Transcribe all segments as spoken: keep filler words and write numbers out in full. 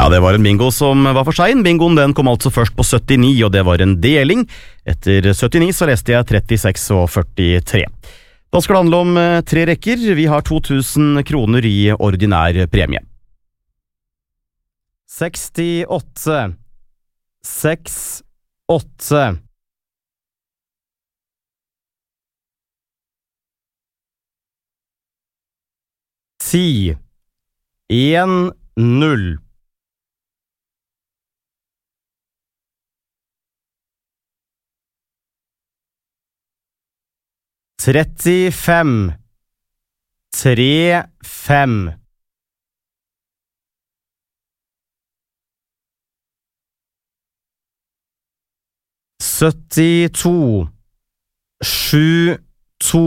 Ja, det var en bingo som var for sein. Bingoen den kom altså først på syttini, og det var en deling. Etter syttini så leste jeg trettiseks og førtitre. Da skal det handle om tre rekker. Vi har to tusen kroner i ordinær premie. sekstiåtte, seks, åtte. Ti, en, null. Trettifem, tre, fem. Syttito, sju, to.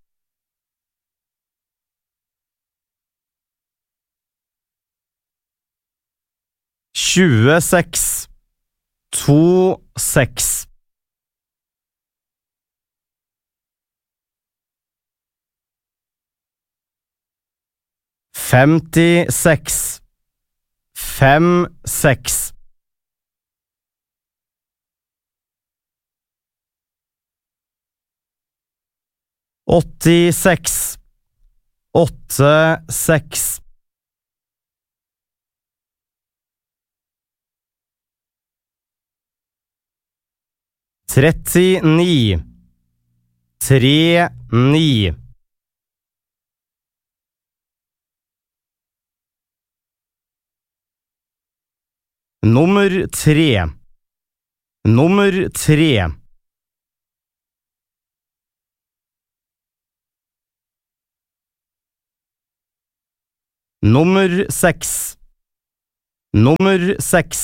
Tjueseks, to, seks. Femtiseks, fem, seks. Åttiseks, åtte, seks. Trettini, tre, ni. Nummer tre. Nummer tre. Nummer seks. Nummer seks.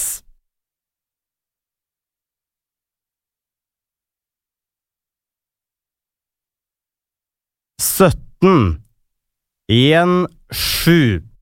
Sytten. En, sju.